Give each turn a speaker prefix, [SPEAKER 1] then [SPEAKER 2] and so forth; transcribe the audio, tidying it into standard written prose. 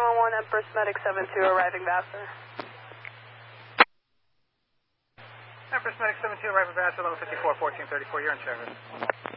[SPEAKER 1] 911, Empress Medic 72 arriving Vassar.
[SPEAKER 2] Empress Medic 72 arriving Vassar, 1154, 1434, you're in service.